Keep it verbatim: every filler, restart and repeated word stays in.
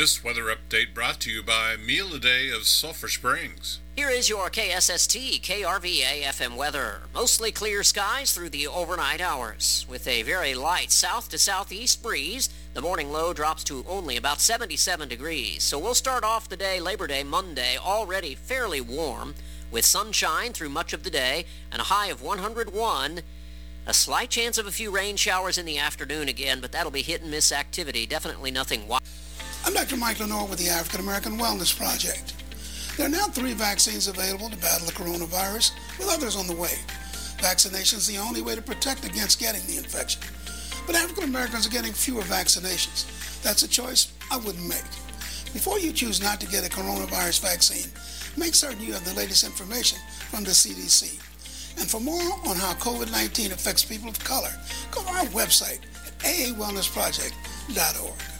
This weather update brought to you by Meal a Day of Sulphur Springs. Here is your K S S T K R V A F M weather. Mostly clear skies through the overnight hours. With a very light south to southeast breeze, the morning low drops to only about seventy-seven degrees. So we'll start off the day, Labor Day, Monday, already fairly warm, with sunshine through much of the day and a high of one hundred one. A slight chance of a few rain showers in the afternoon again, but that'll be hit and miss activity. Definitely nothing wild. I'm Doctor Mike Lenore with the African American Wellness Project. There are now three vaccines available to battle the coronavirus, with others on the way. Vaccination is the only way to protect against getting the infection. But African Americans are getting fewer vaccinations. That's a choice I wouldn't make. Before you choose not to get a coronavirus vaccine, make certain you have the latest information from the C D C. And for more on how COVID nineteen affects people of color, go to our website at a a wellness project dot org.